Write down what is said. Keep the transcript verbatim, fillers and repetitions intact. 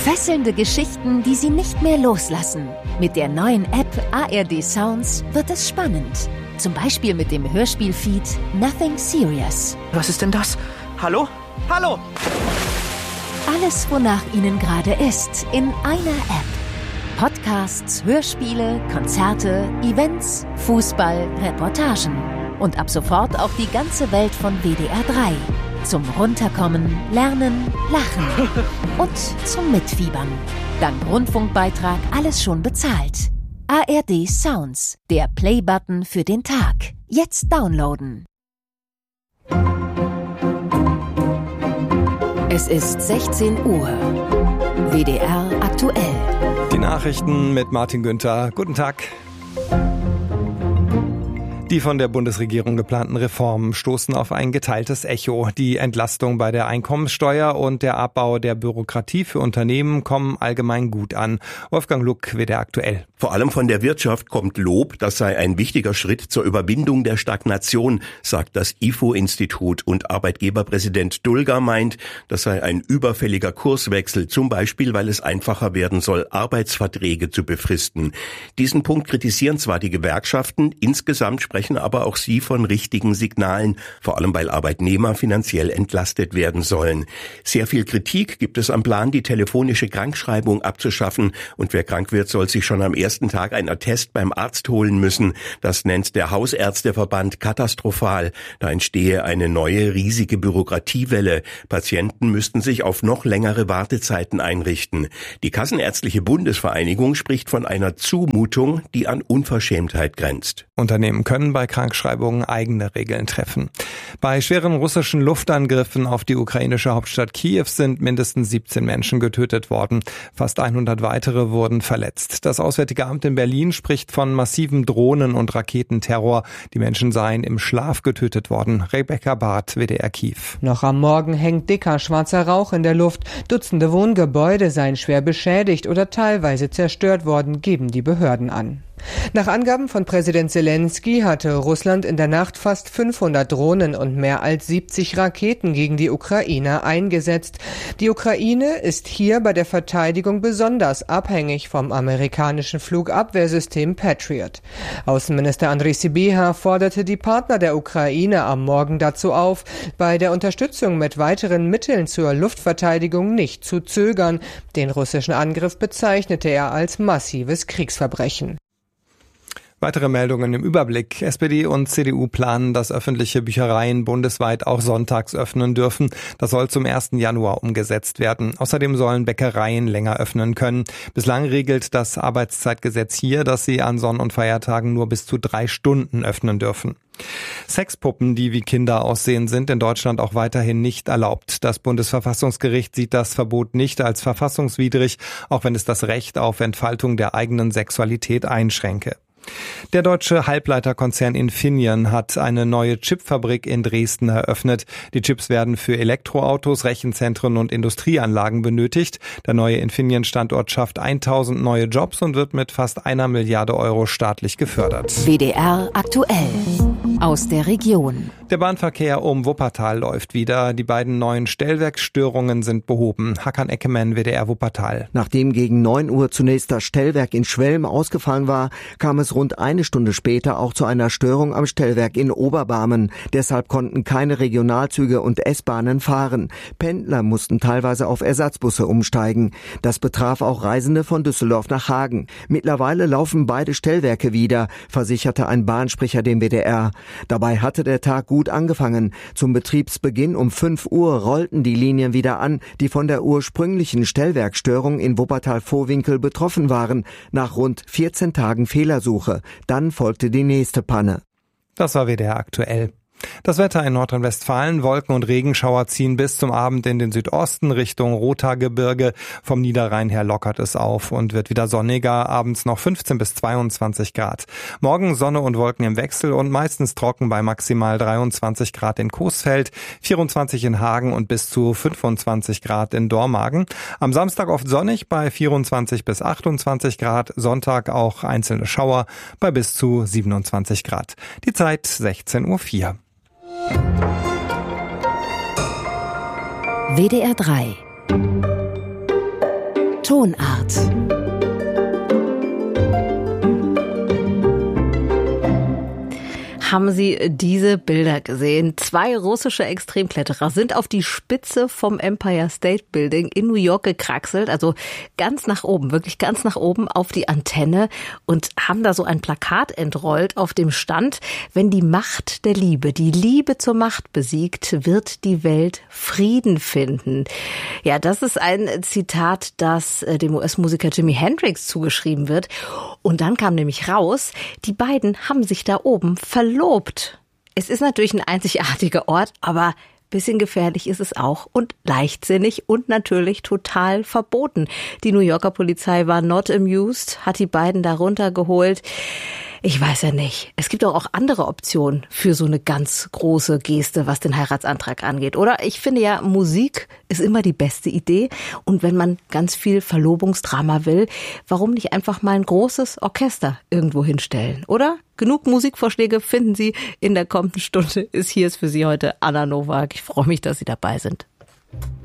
Fesselnde Geschichten, die Sie nicht mehr loslassen. Mit der neuen App A R D Sounds wird es spannend. Zum Beispiel mit dem Hörspielfeed Nothing Serious. Was ist denn das? Hallo? Hallo? Alles, wonach Ihnen gerade ist, in einer App. Podcasts, Hörspiele, Konzerte, Events, Fußball, Reportagen. Und ab sofort auch die ganze Welt von W D R drei. Zum Runterkommen, Lernen, Lachen und zum Mitfiebern. Dank Rundfunkbeitrag alles schon bezahlt. A R D Sounds, der Play-Button für den Tag. Jetzt downloaden. Es ist sechzehn Uhr. W D R aktuell. Die Nachrichten mit Martin Günther. Guten Tag. Die von der Bundesregierung geplanten Reformen stoßen auf ein geteiltes Echo. Die Entlastung bei der Einkommenssteuer und der Abbau der Bürokratie für Unternehmen kommen allgemein gut an. Wolfgang Luck, W D R aktuell. Vor allem von der Wirtschaft kommt Lob, das sei ein wichtiger Schritt zur Überwindung der Stagnation, sagt das I F O-Institut. Und Arbeitgeberpräsident Dulger meint, das sei ein überfälliger Kurswechsel, zum Beispiel, weil es einfacher werden soll, Arbeitsverträge zu befristen. Diesen Punkt kritisieren zwar die Gewerkschaften, insgesamt sprechen aber auch sie von richtigen Signalen, vor allem weil Arbeitnehmer finanziell entlastet werden sollen. Sehr viel Kritik gibt es am Plan, die telefonische Krankschreibung abzuschaffen, und wer krank wird, soll sich schon am ersten Tag ein Attest beim Arzt holen müssen. Das nennt der Hausärzteverband katastrophal. Da entstehe eine neue, riesige Bürokratiewelle. Patienten müssten sich auf noch längere Wartezeiten einrichten. Die Kassenärztliche Bundesvereinigung spricht von einer Zumutung, die an Unverschämtheit grenzt. Unternehmen können bei Krankschreibungen eigene Regeln treffen. Bei schweren russischen Luftangriffen auf die ukrainische Hauptstadt Kiew sind mindestens siebzehn Menschen getötet worden. Fast hundert weitere wurden verletzt. Das Auswärtige Amt in Berlin spricht von massivem Drohnen- und Raketenterror. Die Menschen seien im Schlaf getötet worden. Rebecca Barth, W D R Kiew. Noch am Morgen hängt dicker schwarzer Rauch in der Luft. Dutzende Wohngebäude seien schwer beschädigt oder teilweise zerstört worden, geben die Behörden an. Nach Angaben von Präsident Zelensky hatte Russland in der Nacht fast fünfhundert Drohnen und mehr als siebzig Raketen gegen die Ukraine eingesetzt. Die Ukraine ist hier bei der Verteidigung besonders abhängig vom amerikanischen Flugabwehrsystem Patriot. Außenminister Andriy Sybiha forderte die Partner der Ukraine am Morgen dazu auf, bei der Unterstützung mit weiteren Mitteln zur Luftverteidigung nicht zu zögern. Den russischen Angriff bezeichnete er als massives Kriegsverbrechen. Weitere Meldungen im Überblick. S P D und C D U planen, dass öffentliche Büchereien bundesweit auch sonntags öffnen dürfen. Das soll zum ersten Januar umgesetzt werden. Außerdem sollen Bäckereien länger öffnen können. Bislang regelt das Arbeitszeitgesetz hier, dass sie an Sonn- und Feiertagen nur bis zu drei Stunden öffnen dürfen. Sexpuppen, die wie Kinder aussehen, sind in Deutschland auch weiterhin nicht erlaubt. Das Bundesverfassungsgericht sieht das Verbot nicht als verfassungswidrig, auch wenn es das Recht auf Entfaltung der eigenen Sexualität einschränke. Der deutsche Halbleiterkonzern Infineon hat eine neue Chipfabrik in Dresden eröffnet. Die Chips werden für Elektroautos, Rechenzentren und Industrieanlagen benötigt. Der neue Infineon-Standort schafft tausend neue Jobs und wird mit fast einer Milliarde Euro staatlich gefördert. W D R aktuell. Aus der Region. Der Bahnverkehr um Wuppertal läuft wieder. Die beiden neuen Stellwerksstörungen sind behoben. Hakan Eckemann, W D R Wuppertal. Nachdem gegen neun Uhr zunächst das Stellwerk in Schwelm ausgefallen war, kam es rund eine Stunde später auch zu einer Störung am Stellwerk in Oberbarmen. Deshalb konnten keine Regionalzüge und S-Bahnen fahren. Pendler mussten teilweise auf Ersatzbusse umsteigen. Das betraf auch Reisende von Düsseldorf nach Hagen. Mittlerweile laufen beide Stellwerke wieder, versicherte ein Bahnsprecher dem W D R. Dabei hatte der Tag gut angefangen. Zum Betriebsbeginn um fünf Uhr rollten die Linien wieder an, die von der ursprünglichen Stellwerkstörung in Wuppertal-Vohwinkel betroffen waren, nach rund vierzehn Tagen Fehlersuche. Dann folgte die nächste Panne. Das war W D R aktuell. Das Wetter in Nordrhein-Westfalen: Wolken- und Regenschauer ziehen bis zum Abend in den Südosten Richtung Rothaargebirge. Vom Niederrhein her lockert es auf und wird wieder sonniger, abends noch fünfzehn bis zweiundzwanzig Grad. Morgen Sonne und Wolken im Wechsel und meistens trocken bei maximal dreiundzwanzig Grad in Coesfeld, vierundzwanzig in Hagen und bis zu fünfundzwanzig Grad in Dormagen. Am Samstag oft sonnig bei vierundzwanzig bis achtundzwanzig Grad, Sonntag auch einzelne Schauer bei bis zu siebenundzwanzig Grad. Die Zeit sechzehn Uhr vier. W D R drei Tonart. Haben Sie diese Bilder gesehen? Zwei russische Extremkletterer sind auf die Spitze vom Empire State Building in New York gekraxelt, also ganz nach oben, wirklich ganz nach oben auf die Antenne und haben da so ein Plakat entrollt, auf dem stand: Wenn die Macht der Liebe die Liebe zur Macht besiegt, wird die Welt Frieden finden. Ja, das ist ein Zitat, das dem U S-Musiker Jimi Hendrix zugeschrieben wird. Und dann kam nämlich raus, die beiden haben sich da oben verloren. Lobt. Es ist natürlich ein einzigartiger Ort, aber bisschen gefährlich ist es auch und leichtsinnig und natürlich total verboten. Die New Yorker Polizei war not amused, hat die beiden da runtergeholt. Ich weiß ja nicht. Es gibt auch andere Optionen für so eine ganz große Geste, was den Heiratsantrag angeht, oder? Ich finde ja, Musik ist immer die beste Idee. Und wenn man ganz viel Verlobungsdrama will, warum nicht einfach mal ein großes Orchester irgendwo hinstellen, oder? Genug Musikvorschläge finden Sie in der kommenden Stunde. Ist hier ist für Sie heute Anna Nowak. Ich freue mich, dass Sie dabei sind.